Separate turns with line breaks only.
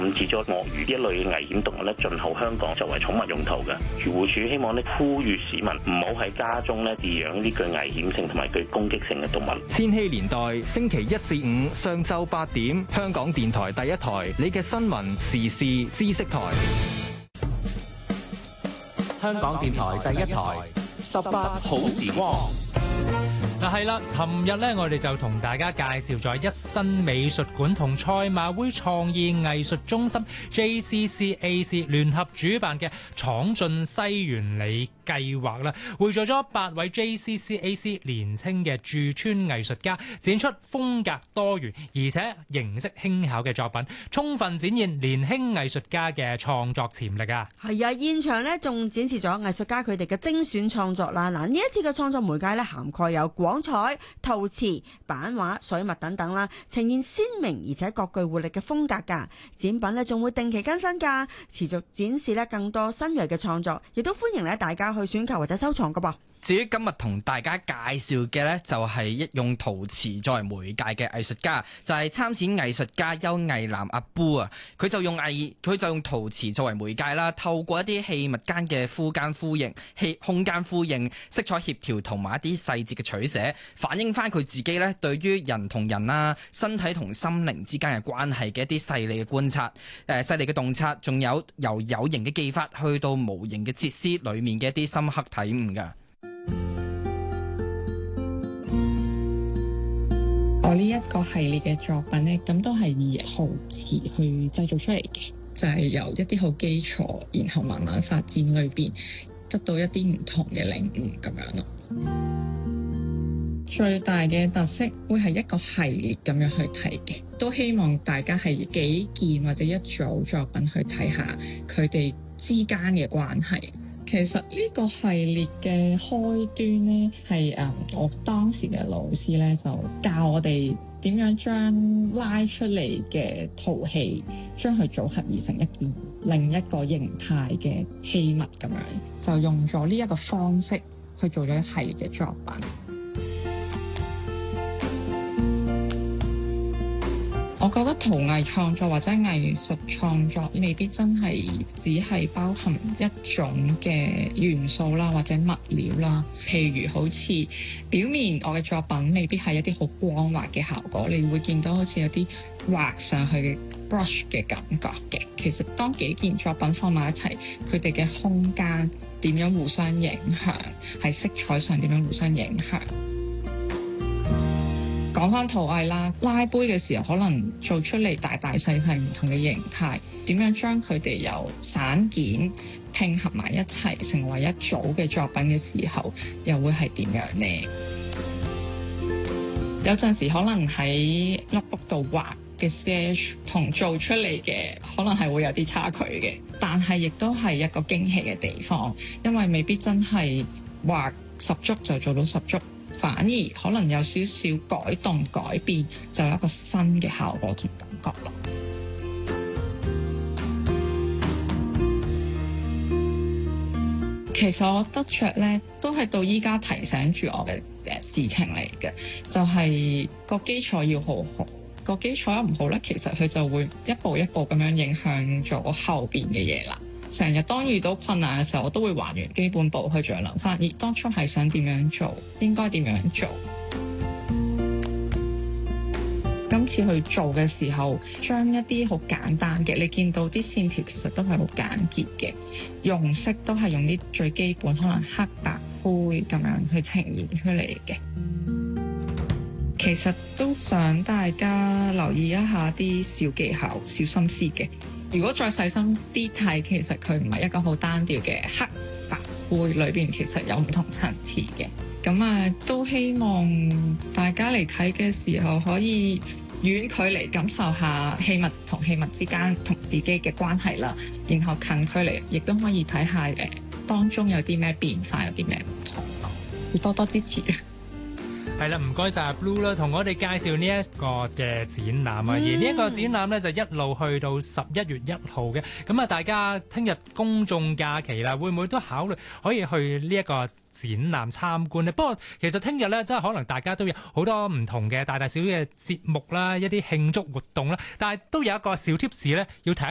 禁止咗鱷魚一類嘅危險動物咧進口香港作為寵物用途嘅。漁護署希望咧呼籲市民唔好喺家中咧飼養呢具危險性同埋具攻擊性嘅動物。
千禧年代星期一至五上晝8點，香港電台第一台，你嘅新聞時事知識台。
香港電台第一台，18好時光。
係啦，尋日咧我哋就同大家介紹咗一新美術館同賽馬會創意藝術中心 JCCAC 聯合主辦嘅闖進西園里計劃啦，匯聚咗8位 JCCAC 年青嘅駐村藝術家，展出風格多元而且形式輕巧嘅作品，充分展現年輕藝術家嘅創作潛力啊！
係啊，現場呢仲展示咗藝術家佢哋嘅精選創作啦。嗱，呢一次嘅創作媒介呢，涵蓋有廣彩、陶瓷、版畫、水墨等等啦，呈現鮮明而且各具活力嘅風格㗎。展品呢仲會定期更新㗎，持續展示呢更多新鋭嘅創作，亦都歡迎呢大家去選購或者收藏㗎噃。
至於今日同大家介紹嘅呢，就係一用陶瓷作為媒介嘅藝術家，就係參展藝術家邱毅南阿 Boo 啊。佢就用陶瓷作為媒介啦，透過一啲器物間嘅空間呼應、色彩協調同埋一啲細節嘅取捨，反映翻佢自己呢對於人同人啊、身體同心靈之間嘅關係嘅一啲細膩嘅觀察、細膩嘅洞察，仲有由有形嘅技法去到無形嘅哲思裏面嘅一啲深刻體悟㗎。
我呢一個系列嘅作品呢，咁都係以陶瓷去製造出嚟嘅，就係由一啲好基礎，然後慢慢發展裏邊得到一啲唔同嘅領悟咁樣咯。最大嘅特色會係一個系列咁樣去睇嘅，都希望大家係幾件或者一組作品去睇下佢哋之間嘅關係。其實呢個系列嘅開端呢，係我當時嘅老師呢，就教我哋點樣將拉出嚟嘅陶器，將佢組合而成一件另一個形態嘅器物咁樣，就用咗呢一個方式去做咗一系列嘅作品。我覺得陶藝創作或者藝術創作未必真係只係包含一種嘅元素啦，或者物料啦。譬如好似表面我嘅作品未必係一啲好光滑嘅效果，你會見到好似有啲畫上去嘅 brush 嘅感覺嘅。其實當幾件作品放埋一齊，佢哋嘅空間點樣互相影響，喺色彩上點樣互相影響。講翻陶藝啦，拉杯嘅時候可能做出嚟大大細細唔同嘅形態，點樣將佢哋由散件拼合埋一齊成為一組嘅作品嘅時候，又會係點樣呢？有陣時可能喺 notebook 度畫嘅 sketch 同做出嚟嘅可能係會有啲差距嘅，但係亦都係一個驚喜嘅地方，因為未必真係畫十足就做到十足。反而可能有少少改動改變，就有一個新嘅效果同感覺咯。其實我得着咧，都係到依家提醒住我嘅事情嚟嘅，就係個基礎要好好。個基礎一唔好咧，其實佢就會一步一步咁樣影響咗後邊嘅嘢啦。成日當遇到困難嘅時候，我都會還原基本步去再諗翻，而當初係想點樣做，應該點樣做。今次去做嘅時候，將一啲好簡單嘅，你見到啲線條其實都係好簡潔嘅，用色都係用啲最基本，可能黑白灰咁樣去呈現出嚟嘅。其實都想大家留意一下啲小技巧、小心思嘅。如果再細心啲睇，其實佢唔係一個好單調嘅黑白灰，裏邊其實有唔同層次嘅。咁都希望大家嚟睇嘅時候，可以遠距離感受下器物同器物之間同自己嘅關係啦。然後近距離亦都可以睇下當中有啲咩變化，有啲咩唔同咯。要多多支持。
係啦，唔該晒阿 Blue 啦，同我哋介紹呢一個嘅展覽啊，而呢一個展覽咧就一路去到11月1號嘅，咁啊大家聽日公眾假期啦，會唔會都考慮可以去呢一個展覽參觀呢？不過其實聽日咧，真係可能大家都有好多唔同嘅大大小小嘅節目啦，一啲慶祝活動啦，但係都有一個小貼士咧，要提一